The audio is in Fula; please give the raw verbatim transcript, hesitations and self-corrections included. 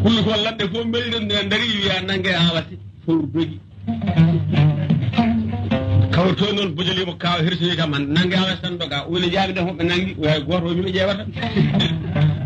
pullo ko ladde fof mbelɗen dari wiya nangue awati fowru dogi kaw to noon bojolimo kaw hirsoyi kam nangue awati tan doga woni jaabi ɗen hoɓe nangui goto o wiɓe ƴewata